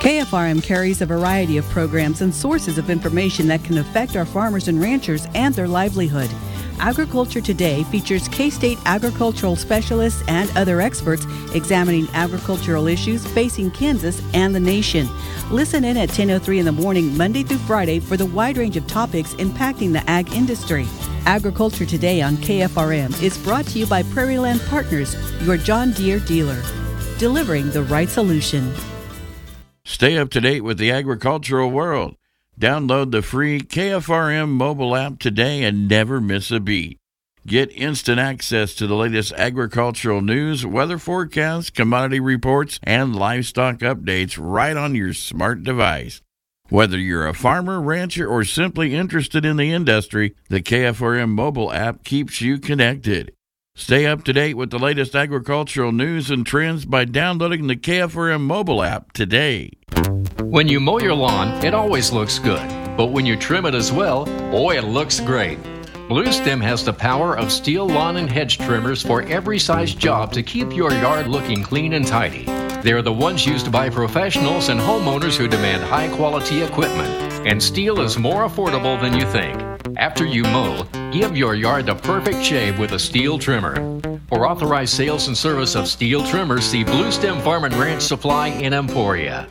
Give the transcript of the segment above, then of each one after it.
KFRM carries a variety of programs and sources of information that can affect our farmers and ranchers and their livelihood. Agriculture Today features K-State agricultural specialists and other experts examining agricultural issues facing Kansas and the nation. Listen in at 10:03 in the morning, Monday through Friday, for the wide range of topics impacting the ag industry. Agriculture Today on KFRM is brought to you by Prairie Land Partners, your John Deere dealer, delivering the right solution. Stay up to date with the agricultural world. Download the free KFRM mobile app today and never miss a beat. Get instant access to the latest agricultural news, weather forecasts, commodity reports, and livestock updates right on your smart device. Whether you're a farmer, rancher, or simply interested in the industry, the KFRM mobile app keeps you connected. Stay up to date with the latest agricultural news and trends by downloading the KFRM mobile app today. When you mow your lawn, it always looks good. But when you trim it as well, boy, it looks great. Bluestem has the power of steel lawn and hedge trimmers for every size job to keep your yard looking clean and tidy. They're the ones used by professionals and homeowners who demand high-quality equipment. And steel is more affordable than you think. After you mow, give your yard the perfect shave with a steel trimmer. For authorized sales and service of steel trimmers, see Bluestem Farm and Ranch Supply in Emporia.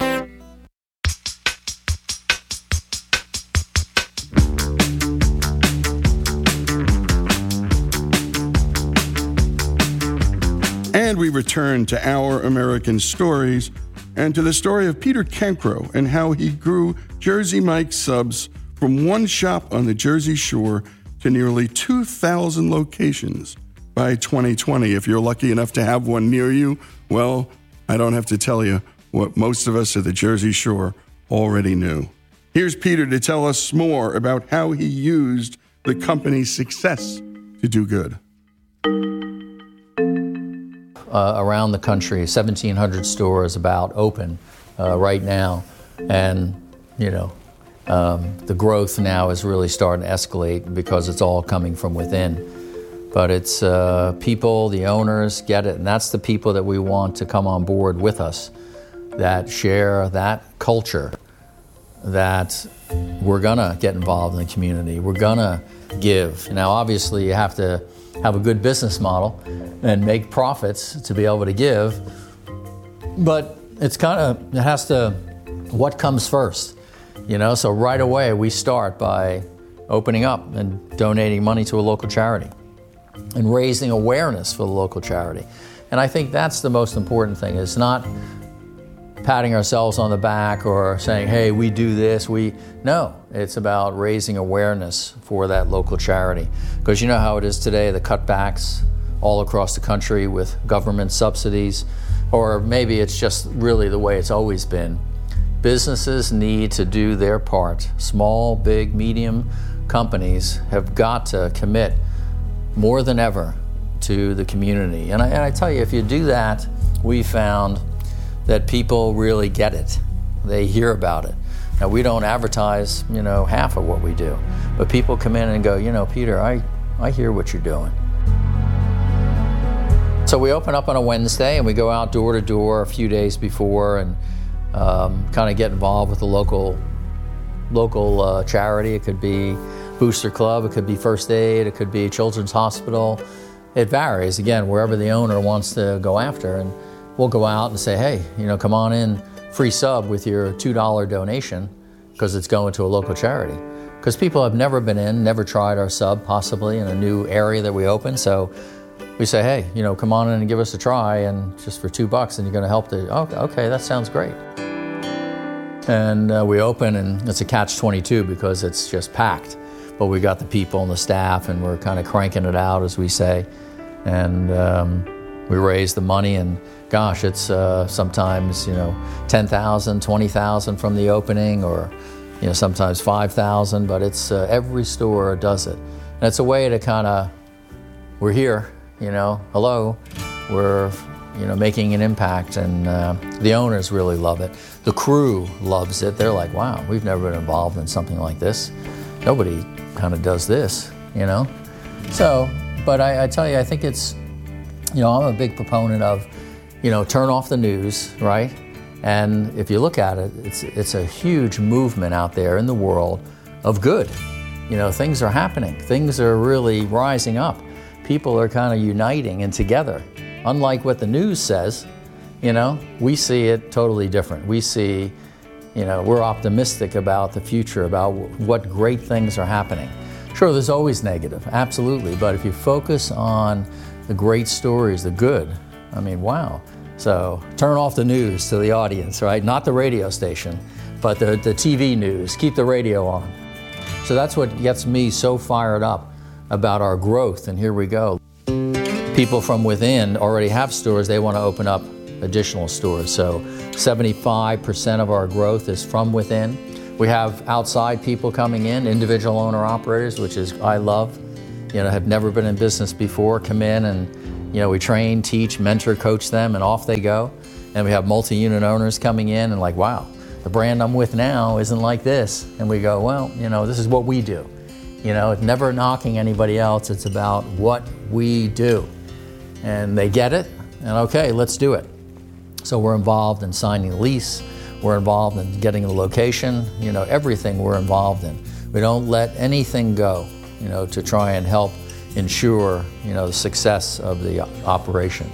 And we return to Our American Stories and to the story of Peter Cancro and how he grew Jersey Mike's subs from one shop on the Jersey Shore to nearly 2,000 locations by 2020. If you're lucky enough to have one near you, well, I don't have to tell you what most of us at the Jersey Shore already knew. Here's Peter to tell us more about how he used the company's success to do good. Around the country, 1,700 stores about open right now. And, the growth now is really starting to escalate because it's all coming from within. But it's people, the owners get it, and that's the people that we want to come on board with us, that share that culture, that we're gonna get involved in the community, we're gonna give. Now, obviously, you have to have a good business model and make profits to be able to give, but it has to, what comes first? So right away we start by opening up and donating money to a local charity and raising awareness for the local charity. And I think that's the most important thing. It's not patting ourselves on the back or saying, hey, we do this, no, it's about raising awareness for that local charity. Because you know how it is today, the cutbacks all across the country with government subsidies, or maybe it's just really the way it's always been. Businesses need to do their part. Small, big, medium companies have got to commit more than ever to the community. And I tell you, if you do that, we found that people really get it. They hear about it. Now, we don't advertise, half of what we do, but people come in and go, Peter, I hear what you're doing. So we open up on a Wednesday and we go out door to door a few days before and kind of get involved with the local charity. It could be Booster Club, it could be First Aid, it could be Children's Hospital. It varies, again, wherever the owner wants to go after. And we'll go out and say, hey, come on in, free sub with your $2 donation, because it's going to a local charity. Because people have never been in, never tried our sub, possibly in a new area that we open. So we say, hey, come on in and give us a try, and just for $2, and you're going to help okay, that sounds great. And we open, and it's a catch-22 because it's just packed. But we got the people and the staff, and we're kind of cranking it out, as we say. And we raise the money, and gosh, it's sometimes, $10,000, $20,000 from the opening, or, sometimes $5,000, but it's every store does it. And it's a way to we're here, hello, we're, making an impact, and the owners really love it. The crew loves it. They're like, wow, we've never been involved in something like this. Nobody kind of does this, So, but I tell you, I think it's, I'm a big proponent of, turn off the news, right? And if you look at it, it's a huge movement out there in the world of good. You know, things are happening. Things are really rising up. People are kind of uniting and together. Unlike what the news says, you know, we see it totally different. We see, you know, we're optimistic about the future, about what great things are happening. Sure, there's always negative, absolutely. But if you focus on the great stories, the good, I mean, wow. So turn off the news to the audience, right? Not the radio station, but the TV news. Keep the radio on. So that's what gets me so fired up about our growth, and here we go. People from within already have stores. They want to open up additional stores. So 75% of our growth is from within. We have outside people coming in, individual owner operators, which is I love. You know, have never been in business before, come in and, you know, we train, teach, mentor, coach them, and off they go. And we have multi-unit owners coming in and like, wow, the brand I'm with now isn't like this. And we go, well, you know, this is what we do. You know, it's never knocking anybody else. It's about what we do. And they get it, and okay, let's do it. So we're involved in signing the lease. We're involved in getting the location. You know, everything we're involved in. We don't let anything go, you know, to try and help ensure, you know, the success of the operation.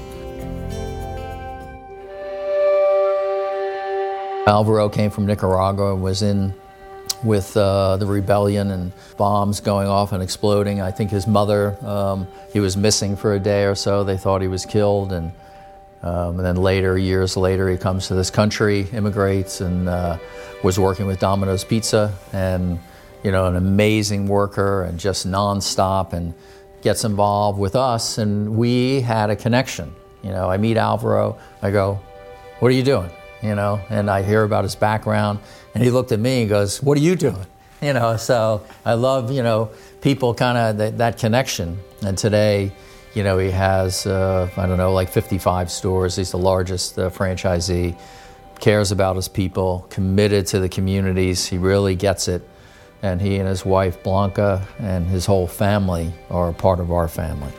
Alvaro came from Nicaragua and was in with the rebellion and bombs going off and exploding. I think his mother, he was missing for a day or so. They thought he was killed, and then later, years later, he comes to this country, immigrates, and was working with Domino's Pizza, and you know, an amazing worker and just nonstop, and gets involved with us, and we had a connection. You know, I meet Alvaro, I go, "What are you doing?" You know, and I hear about his background, and he looked at me and goes, "What are you doing?" You know, so I love, you know, people kind of that connection. And today, you know, he has, I don't know, like 55 stores. He's the largest franchisee, cares about his people, committed to the communities. He really gets it. And he and his wife, Blanca, and his whole family are a part of our family.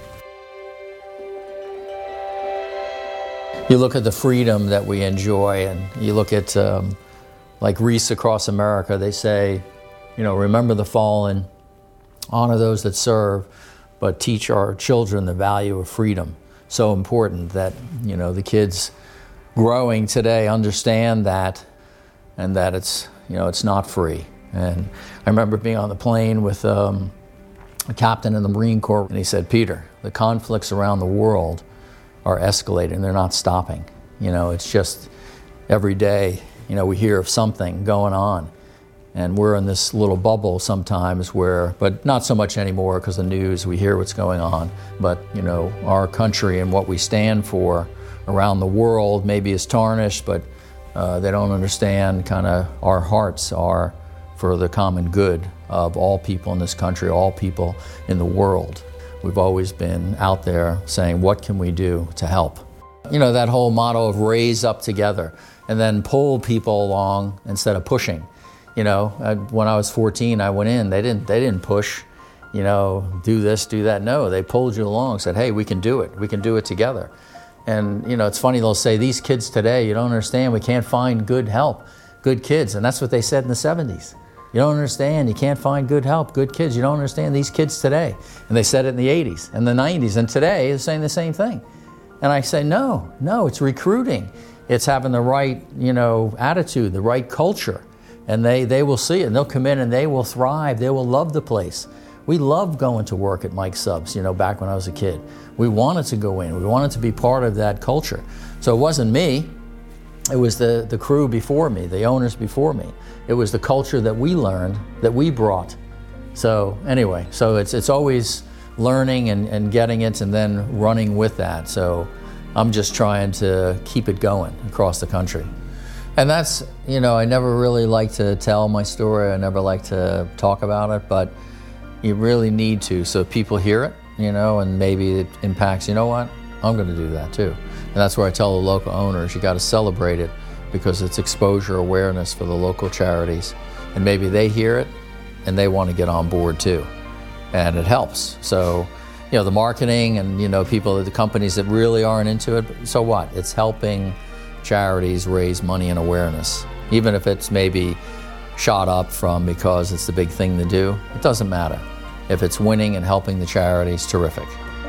You look at the freedom that we enjoy, and you look at like Reese Across America, they say, you know, remember the fallen, honor those that serve, but teach our children the value of freedom. So important that, you know, the kids growing today understand that, and that it's, you know, it's not free. And I remember being on the plane with a captain in the Marine Corps, and he said, "Peter, the conflicts around the world are escalating. They're not stopping. You know, it's just every day, you know, we hear of something going on. And we're in this little bubble sometimes where, but not so much anymore because of the news, we hear what's going on. But, you know, our country and what we stand for around the world maybe is tarnished, but they don't understand kind of our hearts are for the common good of all people in this country, all people in the world. We've always been out there saying, what can we do to help? You know, that whole motto of raise up together and then pull people along instead of pushing. You know, when I was 14, I went in, they didn't push, you know, do this, do that. No, they pulled you along, said, hey, we can do it together. And, you know, it's funny, they'll say, these kids today, you don't understand, we can't find good help, good kids. And that's what they said in the 70s. You don't understand, you can't find good help, good kids. You don't understand these kids today. And they said it in the 80s and the 90s. And today they're saying the same thing. And I say, no, it's recruiting. It's having the right, you know, attitude, the right culture. And they will see it, and they'll come in and they will thrive. They will love the place. We loved going to work at Mike's Subs, you know, back when I was a kid. We wanted to go in. We wanted to be part of that culture. So it wasn't me. It was the crew before me, the owners before me. It was the culture that we learned, that we brought. So anyway, so it's always learning and getting it and then running with that. So I'm just trying to keep it going across the country. And that's, you know, I never really like to tell my story. I never like to talk about it, but you really need to so people hear it, you know, and maybe it impacts, you know what, I'm going to do that too. And that's where I tell the local owners, you got to celebrate it because it's exposure awareness for the local charities. And maybe they hear it and they want to get on board too. And it helps. So, you know, the marketing and, you know, people, the companies that really aren't into it, so what? It's helping charities raise money and awareness. Even if it's maybe shot up from because it's the big thing to do, it doesn't matter. If it's winning and helping the charities, terrific.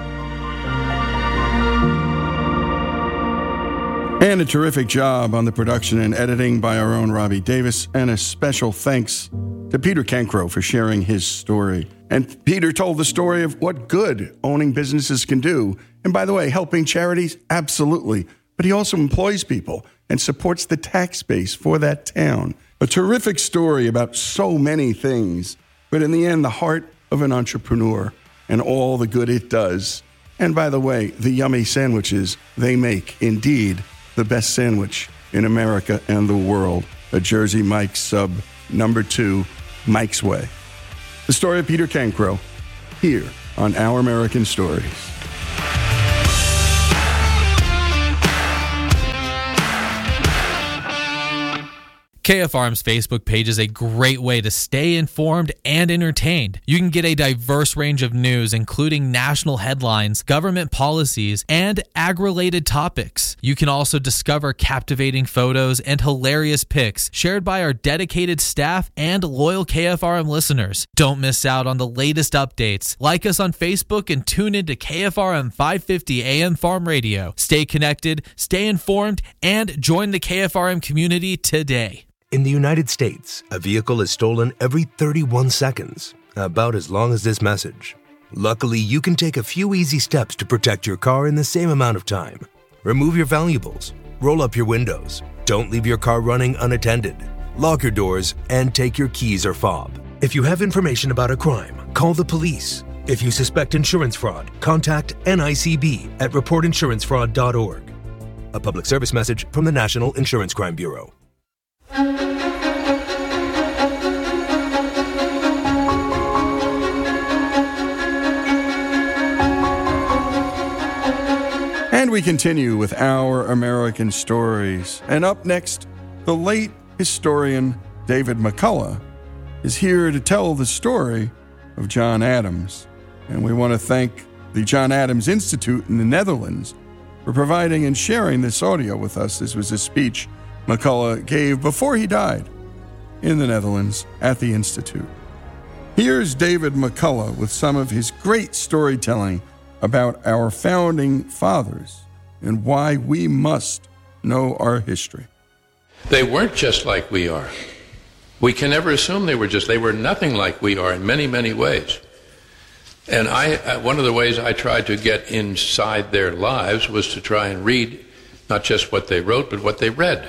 And a terrific job on the production and editing by our own Robbie Davis. And a special thanks to Peter Cancro for sharing his story. And Peter told the story of what good owning businesses can do. And by the way, helping charities, absolutely. But he also employs people and supports the tax base for that town. A terrific story about so many things. But in the end, the heart of an entrepreneur and all the good it does. And by the way, the yummy sandwiches they make, indeed, the best sandwich in America and the world, a Jersey Mike's sub, number 2, Mike's Way. The story of Peter Cancro, here on Our American Stories. KFRM's Facebook page is a great way to stay informed and entertained. You can get a diverse range of news, including national headlines, government policies, and ag-related topics. You can also discover captivating photos and hilarious pics shared by our dedicated staff and loyal KFRM listeners. Don't miss out on the latest updates. Like us on Facebook and tune into KFRM 550 AM Farm Radio. Stay connected, stay informed, and join the KFRM community today. In the United States, a vehicle is stolen every 31 seconds, about as long as this message. Luckily, you can take a few easy steps to protect your car in the same amount of time. Remove your valuables, roll up your windows, don't leave your car running unattended, lock your doors, and take your keys or fob. If you have information about a crime, call the police. If you suspect insurance fraud, contact NICB at reportinsurancefraud.org. A public service message from the National Insurance Crime Bureau. And we continue with Our American Stories. And up next, the late historian David McCullough is here to tell the story of John Adams. And we want to thank the John Adams Institute in the Netherlands for providing and sharing this audio with us. This was a speech McCullough gave before he died in the Netherlands at the Institute. Here's David McCullough with some of his great storytelling about our founding fathers and why we must know our history. They weren't just like we are. We can never assume they were nothing like we are in many, many ways. And one of the ways I tried to get inside their lives was to try and read not just what they wrote, but what they read.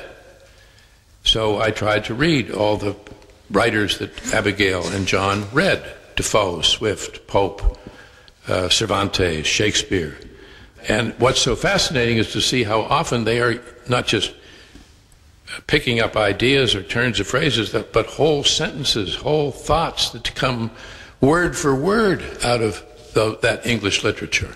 So I tried to read all the writers that Abigail and John read: Defoe, Swift, Pope, Cervantes, Shakespeare. And what's so fascinating is to see how often they are not just picking up ideas or turns of phrases, but whole sentences, whole thoughts that come word for word out of that English literature.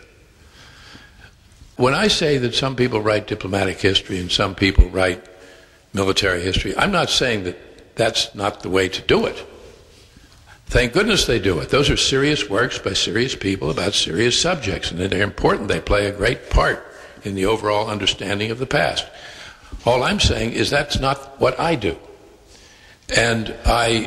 When I say that some people write diplomatic history and some people write military history, I'm not saying that that's not the way to do it. Thank goodness they do it. Those are serious works by serious people about serious subjects, and they're important. They play a great part in the overall understanding of the past. All I'm saying is that's not what I do. And I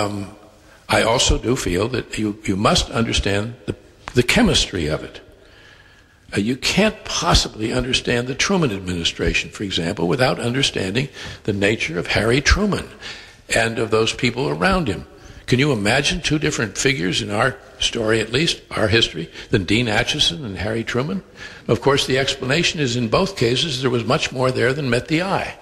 also do feel that you must understand the chemistry of it. You can't possibly understand the Truman administration, for example, without understanding the nature of Harry Truman and of those people around him. Can you imagine two different figures in our story, at least, our history, than Dean Acheson and Harry Truman? Of course, the explanation is in both cases there was much more there than met the eye.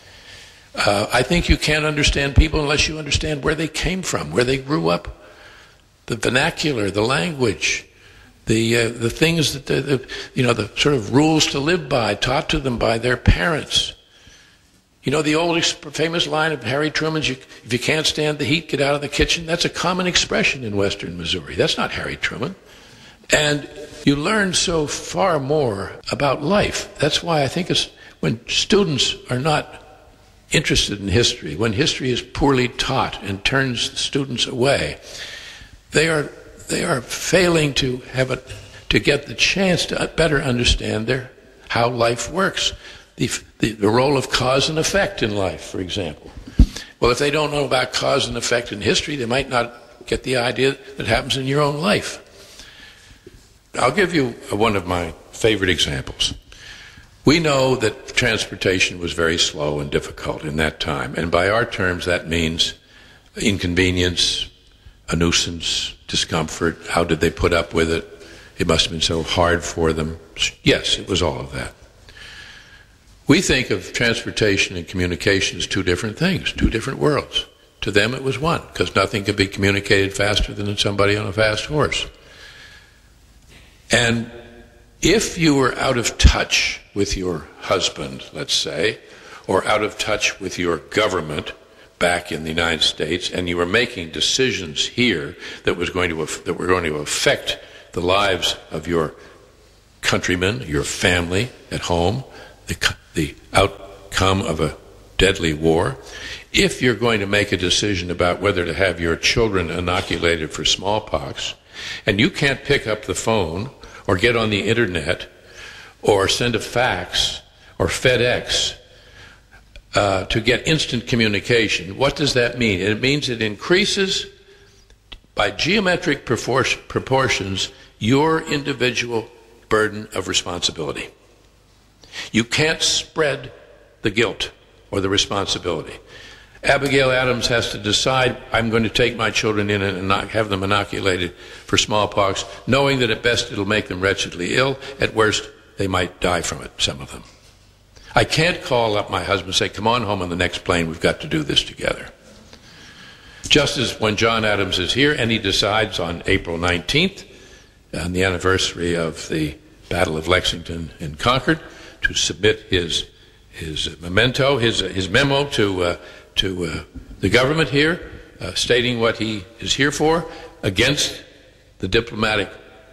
I think you can't understand people unless you understand where they came from, where they grew up, the vernacular, the language, the things that the sort of rules to live by, taught to them by their parents. You know the old famous line of Harry Truman's, if you can't stand the heat, get out of the kitchen? That's a common expression in western Missouri. That's not Harry Truman. And you learn so far more about life. That's why I think it's when students are not interested in history, when history is poorly taught and turns the students away, they are failing to get the chance to better understand how life works. the role of cause and effect in life, for example. Well, if they don't know about cause and effect in history, they might not get the idea that happens in your own life. I'll give you one of my favorite examples. We know that transportation was very slow and difficult in that time, and by our terms that means inconvenience, a nuisance, discomfort. How did they put up with it? It must have been so hard for them. Yes, it was all of that. We think of transportation and communication as two different things, two different worlds. To them it was one, because nothing could be communicated faster than somebody on a fast horse. And if you were out of touch with your husband, let's say, or out of touch with your government back in the United States, and you were making decisions here that were going to affect the lives of your countrymen, your family at home, the outcome of a deadly war, if you're going to make a decision about whether to have your children inoculated for smallpox, and you can't pick up the phone or get on the internet or send a fax or FedEx to get instant communication, what does that mean? It means it increases by geometric proportions your individual burden of responsibility. You can't spread the guilt or the responsibility. Abigail Adams has to decide, I'm going to take my children in and have them inoculated for smallpox, knowing that at best it'll make them wretchedly ill. At worst, they might die from it, some of them. I can't call up my husband and say, come on home on the next plane, we've got to do this together. Just as when John Adams is here and he decides on April 19th, on the anniversary of the Battle of Lexington and Concord, to submit his memento, his memo to the government here, stating what he is here for, against the diplomatic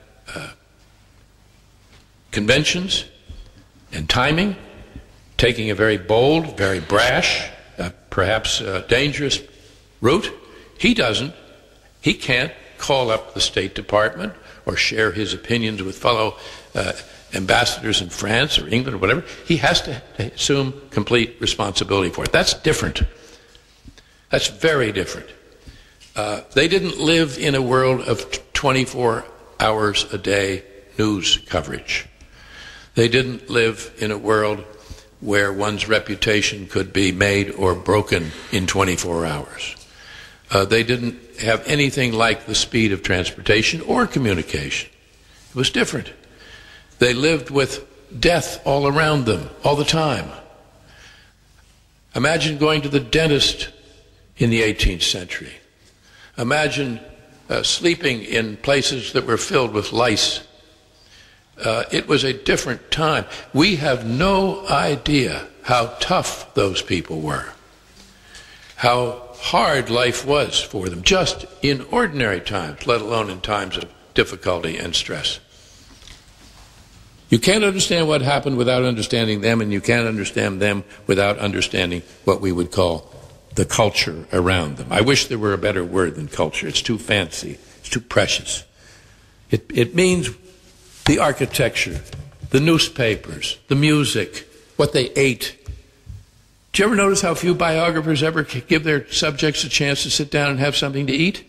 conventions and timing, taking a very bold, very brash, perhaps dangerous route. He can't call up the State Department or share his opinions with fellow ambassadors in France or England or whatever. He has to assume complete responsibility for it. That's different. That's very different. They didn't live in a world of 24 hours a day news coverage. They didn't live in a world where one's reputation could be made or broken in 24 hours. They didn't have anything like the speed of transportation or communication. It was different. They lived with death all around them, all the time. Imagine going to the dentist in the 18th century. Imagine sleeping in places that were filled with lice. It was a different time. We have no idea how tough those people were, how hard life was for them, just in ordinary times, let alone in times of difficulty and stress. You can't understand what happened without understanding them, and you can't understand them without understanding what we would call the culture around them. I wish there were a better word than culture. It's too fancy. It's too precious. It means the architecture, the newspapers, the music, what they ate. Do you ever notice how few biographers ever give their subjects a chance to sit down and have something to eat?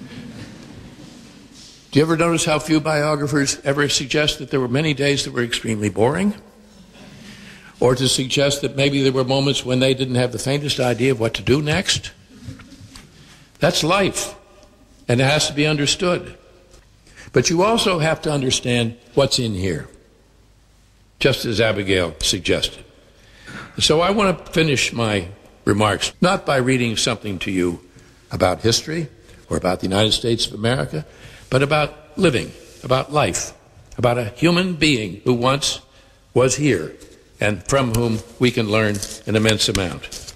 Do you ever notice how few biographers ever suggest that there were many days that were extremely boring? Or to suggest that maybe there were moments when they didn't have the faintest idea of what to do next? That's life, and it has to be understood. But you also have to understand what's in here, just as Abigail suggested. So I want to finish my remarks not by reading something to you about history or about the United States of America, but about living, about life, about a human being who once was here and from whom we can learn an immense amount.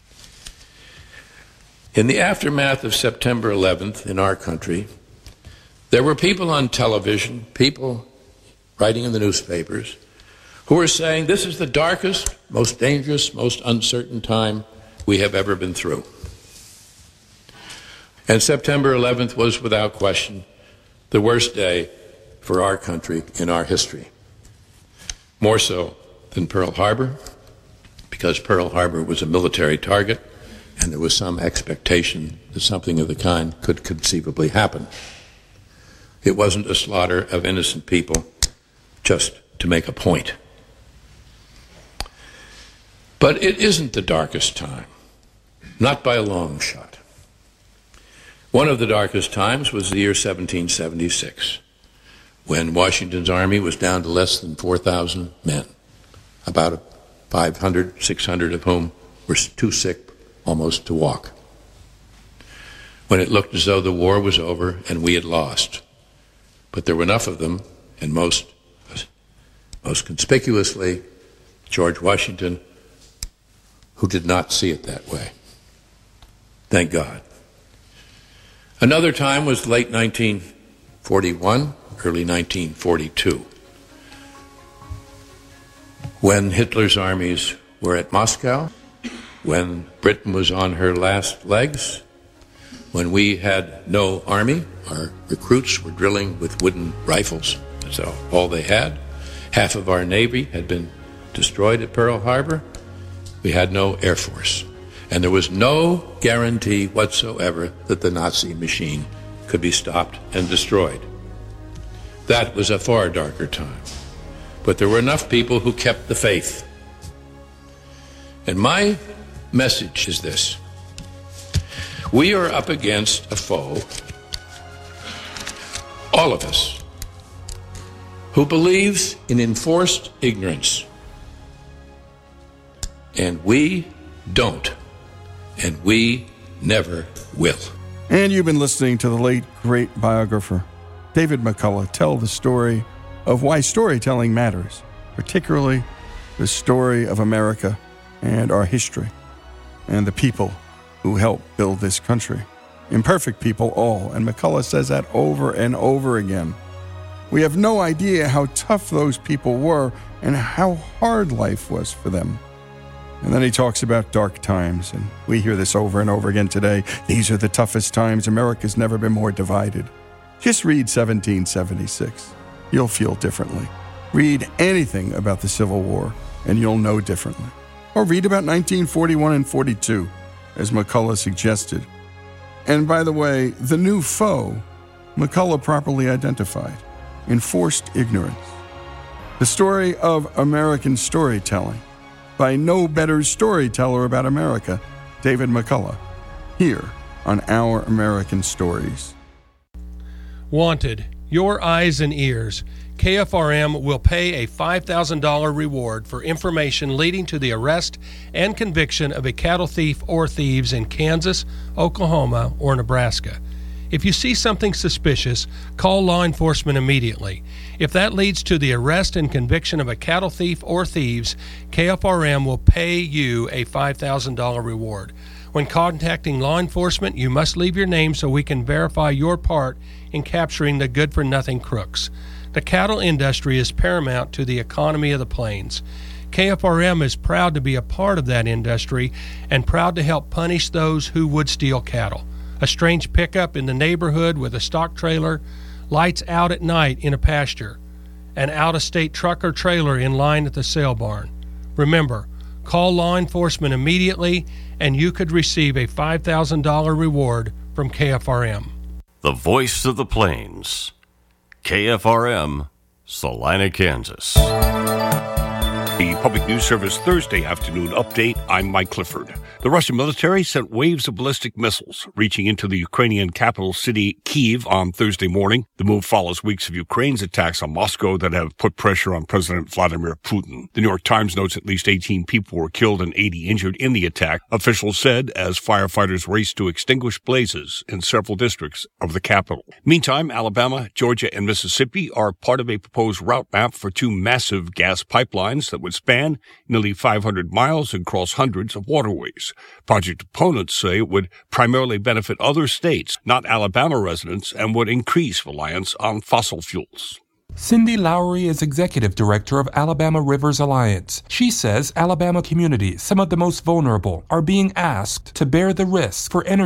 In the aftermath of September 11th in our country, there were people on television, people writing in the newspapers, who were saying this is the darkest, most dangerous, most uncertain time we have ever been through. And September 11th was, without question, the worst day for our country in our history. More so than Pearl Harbor, because Pearl Harbor was a military target and there was some expectation that something of the kind could conceivably happen. It wasn't a slaughter of innocent people just to make a point. But it isn't the darkest time, not by a long shot. One of the darkest times was the year 1776, when Washington's army was down to less than 4,000 men, about 500, 600 of whom were too sick almost to walk. When it looked as though the war was over and we had lost. But there were enough of them, and most conspicuously, George Washington, who did not see it that way. Thank God. Another time was late 1941, early 1942, when Hitler's armies were at Moscow, when Britain was on her last legs, when we had no army. Our recruits were drilling with wooden rifles. That's all they had. Half of our Navy had been destroyed at Pearl Harbor. We had no Air Force. And there was no guarantee whatsoever that the Nazi machine could be stopped and destroyed. That was a far darker time. But there were enough people who kept the faith. And my message is this. We are up against a foe, all of us, who believes in enforced ignorance. And we don't. And we never will. And you've been listening to the late, great biographer, David McCullough, tell the story of why storytelling matters, particularly the story of America and our history and the people who helped build this country. Imperfect people all, and McCullough says that over and over again. We have no idea how tough those people were and how hard life was for them. And then he talks about dark times, and we hear this over and over again today. These are the toughest times. America's never been more divided. Just read 1776. You'll feel differently. Read anything about the Civil War, and you'll know differently. Or read about 1941 and 42, as McCullough suggested. And by the way, the new foe, McCullough properly identified, enforced ignorance. The story of American storytelling, by no better storyteller about America, David McCullough, here on Our American Stories. Wanted, your eyes and ears. KFRM will pay a $5,000 reward for information leading to the arrest and conviction of a cattle thief or thieves in Kansas, Oklahoma, or Nebraska. If you see something suspicious, call law enforcement immediately. If that leads to the arrest and conviction of a cattle thief or thieves, KFRM will pay you a $5,000 reward. When contacting law enforcement, you must leave your name so we can verify your part in capturing the good-for-nothing crooks. The cattle industry is paramount to the economy of the plains. KFRM is proud to be a part of that industry and proud to help punish those who would steal cattle. A strange pickup in the neighborhood with a stock trailer, lights out at night in a pasture, an out-of-state truck or trailer in line at the sale barn. Remember, call law enforcement immediately and you could receive a $5,000 reward from KFRM. The voice of the plains. KFRM, Salina, Kansas. The Public News Service Thursday afternoon update. I'm Mike Clifford. The Russian military sent waves of ballistic missiles reaching into the Ukrainian capital city, Kyiv, on Thursday morning. The move follows weeks of Ukraine's attacks on Moscow that have put pressure on President Vladimir Putin. The New York Times notes at least 18 people were killed and 80 injured in the attack, officials said, as firefighters raced to extinguish blazes in several districts of the capital. Meantime, Alabama, Georgia, and Mississippi are part of a proposed route map for two massive gas pipelines that would span nearly 500 miles and cross hundreds of waterways. Project opponents say it would primarily benefit other states, not Alabama residents, and would increase reliance on fossil fuels. Cindy Lowry is executive director of Alabama Rivers Alliance. She says Alabama communities, some of the most vulnerable, are being asked to bear the risk for energy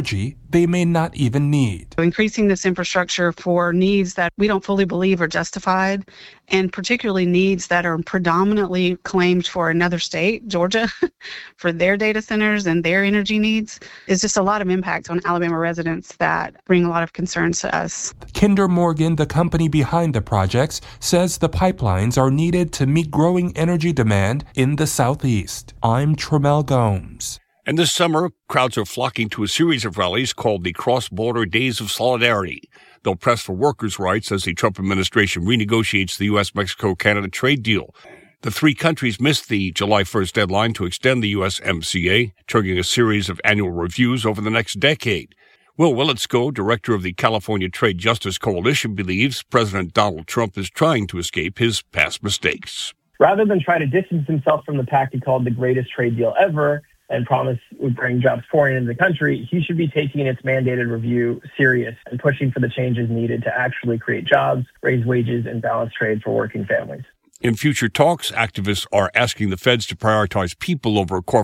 they may not even need. Increasing this infrastructure for needs that we don't fully believe are justified, and particularly needs that are predominantly claimed for another state, Georgia, for their data centers and their energy needs, is just a lot of impact on Alabama residents that bring a lot of concerns to us. Kinder Morgan, the company behind the projects, says the pipelines are needed to meet growing energy demand in the Southeast. I'm Tremel Gomes. And this summer, crowds are flocking to a series of rallies called the Cross-Border Days of Solidarity. They'll press for workers' rights as the Trump administration renegotiates the U.S.-Mexico-Canada trade deal. The three countries missed the July 1st deadline to extend the USMCA, triggering a series of annual reviews over the next decade. Will Willitsko, director of the California Trade Justice Coalition, believes President Donald Trump is trying to escape his past mistakes. Rather than try to distance himself from the pact he called the greatest trade deal ever and promise would bring jobs pouring into the country, he should be taking its mandated review serious and pushing for the changes needed to actually create jobs, raise wages, and balance trade for working families. In future talks, activists are asking the feds to prioritize people over corporate